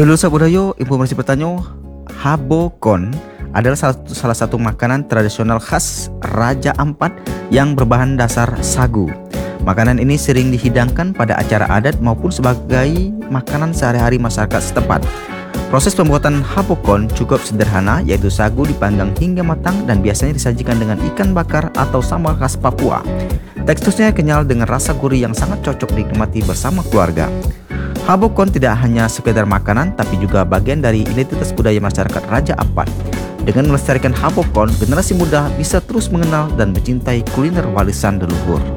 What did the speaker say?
Dulu Sabudayo, informasi bertanya, habokon adalah salah satu makanan tradisional khas Raja Ampat yang berbahan dasar sagu. Makanan ini sering dihidangkan pada acara adat maupun sebagai makanan sehari-hari masyarakat setempat. Proses pembuatan habokon cukup sederhana, yaitu sagu dipanggang hingga matang dan biasanya disajikan dengan ikan bakar atau sambal khas Papua. Teksturnya kenyal dengan rasa gurih yang sangat cocok dinikmati bersama keluarga. Habokon tidak hanya sekedar makanan, tapi juga bagian dari identitas budaya masyarakat Raja Ampat. Dengan melestarikan habokon, generasi muda bisa terus mengenal dan mencintai kuliner warisan leluhur.